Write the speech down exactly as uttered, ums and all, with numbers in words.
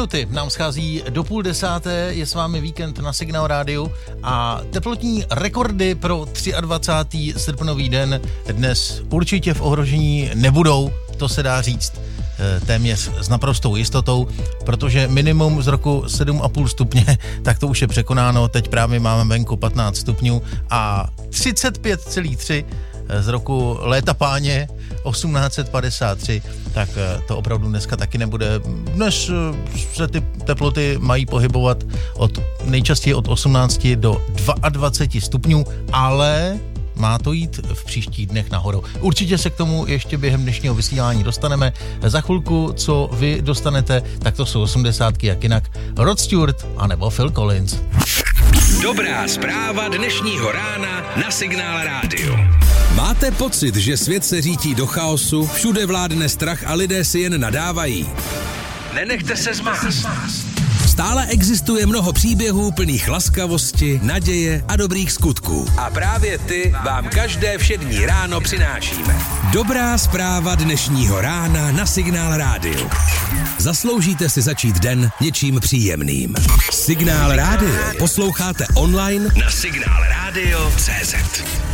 minuty nám schází do půl desáté, je s vámi víkend na Signál Rádiu a teplotní rekordy pro dvacátého třetího srpnový den dnes určitě v ohrožení nebudou, to se dá říct téměř s naprostou jistotou, protože minimum z roku sedm a půl stupně, tak to už je překonáno, teď právě máme venku patnáct stupňů a třicet pět celá tři z roku léta páně osmnáct set padesát tři, tak to opravdu dneska taky nebude. Dnes se ty teploty mají pohybovat od nejčastěji od osmnácti do dvaceti dvou stupňů, ale má to jít v příštích dnech nahoru. Určitě se k tomu ještě během dnešního vysílání dostaneme. Za chvilku, co vy dostanete, tak to jsou osmdesátky, jak jinak Rod Stewart anebo Phil Collins. Dobrá zpráva dnešního rána na Signál Rádiu. Máte pocit, že svět se řítí do chaosu, všude vládne strach a lidé si jen nadávají? Nenechte se zmást. Stále existuje mnoho příběhů plných laskavosti, naděje a dobrých skutků. A právě ty vám každé všední ráno přinášíme. Dobrá zpráva dnešního rána na Signál Rádiu. Zasloužíte si začít den něčím příjemným. Signál Rádio posloucháte online na signál radio tečka cé zet.